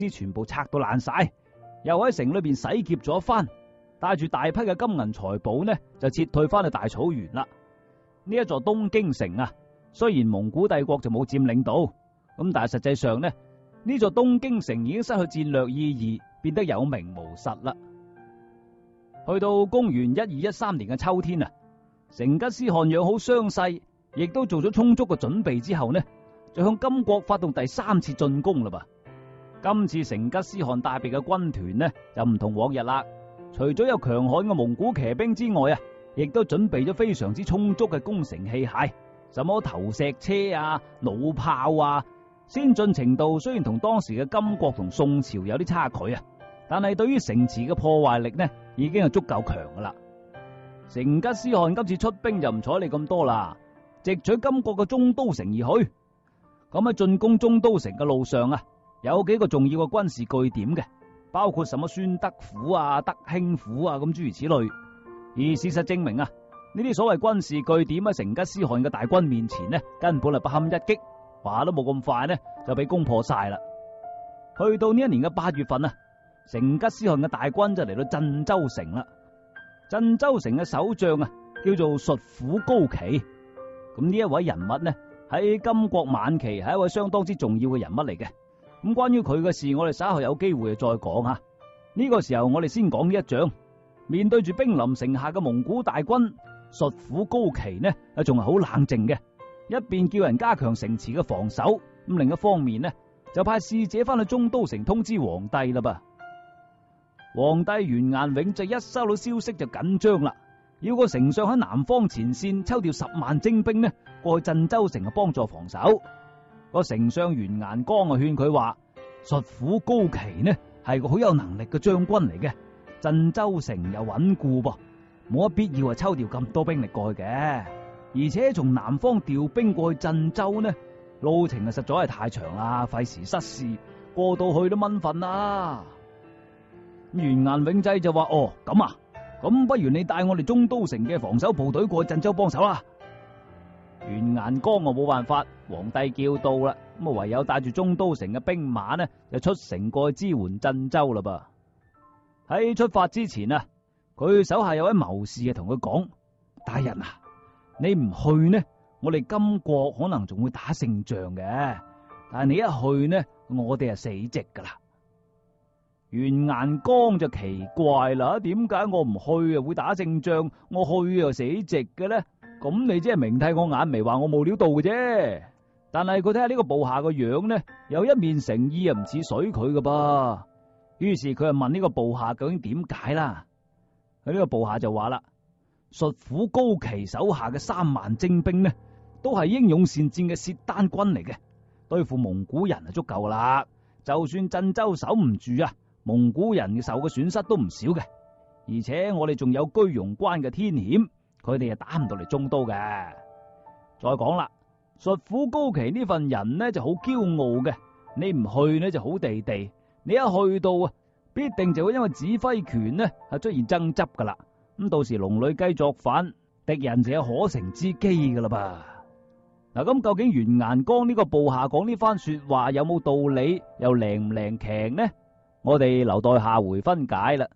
啲全部拆到爛晒，又喺城裏邊洗劫咗一番，帶住大批嘅金銀財寶呢，就撤退翻去大草原啦。呢一座東京城啊，雖然蒙古帝國就冇佔領到，咁但係實際上呢，呢座東京城已經失去戰略意義，變得有名無實啦。去到公元1213年嘅秋天啊，成吉思汗養好傷勢，亦都做咗充足嘅準備之後呢，就向金國發動第3次進攻啦噃。今次成吉思汗帶備嘅軍團呢，就唔同往日啦，除咗有強悍嘅蒙古騎兵之外啊，亦都準備咗非常之充足嘅攻城器械，什麼投石車啊、弩炮啊，先進程度雖然同當時嘅金國同宋朝有啲差距啊，但係對於城池嘅破壞力呢，已經係足夠強噶啦。成吉思汗今次出兵就唔睬你咁多啦，直取金國嘅中都城而去。咁喺進攻中都城嘅路上啊，有幾個重要嘅軍事據點嘅，包括什麼宣德府啊、德興府啊，咁諸如此類。而事實證明啊，呢啲所謂軍事據點喺成吉思汗嘅大軍面前呢，根本係不堪一擊，話都冇咁快呢就俾攻破晒啦。去到呢一年嘅8月份啊，成吉思汗嘅大軍就嚟到鎮州城啦。鎮州城嘅守將啊，叫做術府高祺。咁呢一位人物呢，喺金國晚期係一位相當之重要嘅人物嚟嘅。咁關於佢嘅事，我哋稍後有機會再講吓。呢個時候我哋先講呢一仗。面對住兵臨城下嘅蒙古大軍，術府高祺呢仲係好冷靜嘅，一邊叫人加強城池嘅防守，咁另一方面呢就派使者翻去中都城通知皇帝啦噃。皇帝完顏永濟一收到消息就緊張啦，要個丞相喺南方前線抽調10萬精兵呢過去鎮州城嘅幫助防守。個丞相完顏光啊勸佢話，術府高祺呢係個好有能力嘅將軍嚟嘅，鎮州城又穩固噃，冇乜必要抽調咁多兵力過去嘅，而且從南方調兵過去鎮州呢，路程實在係太長啦，費時失事，過到去都蚊瞓啦。完顏永濟就話：哦，咁啊，咁不如你帶我哋中都城嘅防守部隊過去鎮州幫手啦。完顏光啊冇辦法，皇帝叫到啦，咁啊唯有帶住中都城嘅兵馬呢，就出城過去支援鎮州啦噃。喺出發之前啊，佢手下有位謀士啊同佢講：大人啊，你唔去呢，我哋金國可能仲會打勝仗嘅，但係你一去呢，我哋係死寂噶啦。完顏光就奇怪啦，點解我唔去啊會打勝仗，我去又死寂嘅呢？咁你即係明剃我眼眉，話我冇料到嘅啫。但係佢睇下呢個部下個樣呢，有一面誠意啊，唔似水佢噶噃。於是佢就問呢個部下究竟點解啦？佢呢個部下就話啦：術府高祺手下嘅3萬精兵呢，都係英勇善戰嘅契丹軍嚟嘅，對付蒙古人就足夠啦。就算鎮州守唔住啊，蒙古人受嘅損失都唔少嘅。而且我哋仲有居庸關嘅天險，佢哋打唔到嚟中都嘅。再講啦，術府高祺呢份人呢就好驕傲嘅，你唔去呢就好地地。你一去到啊，必定就會因為指揮權呢係出現爭執噶啦。咁到時龍女雞作反，敵人就有可乘之機噶啦噃。嗱，咁究竟完顏光呢個部下講呢番說話有冇道理，又靈唔靈強呢？我哋留待下回分解啦。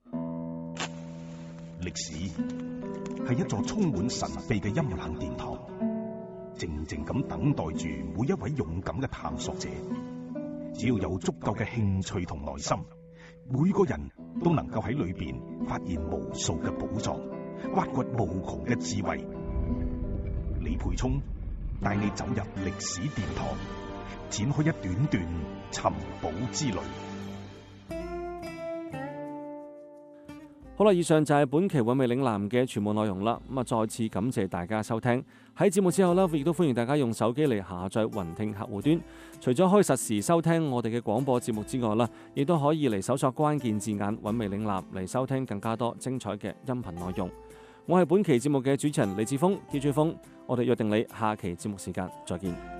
歷史係一座充滿神秘嘅陰冷殿堂，靜靜咁等待住每一位勇敢嘅探索者。只要有足夠嘅興趣同耐心，每個人都能夠喺裏邊發現無數嘅寶藏，挖掘無窮嘅智慧。李培聰帶你走入歷史殿堂，展開一段段尋寶之旅。 好啦，以上就係本期韻味嶺南嘅全部內容啦。咁啊，再次感謝大家收聽。喺節目之後呢，亦都歡迎大家用手機嚟下載雲聽客戶端。除咗可以實時收聽我哋嘅廣播節目之外啦，亦都可以嚟搜索關鍵字眼韻味嶺南嚟收聽更加多精彩嘅音頻內容。我係本期節目嘅主持人李志峰，DJ 峰，我哋約定你下期節目時間再見。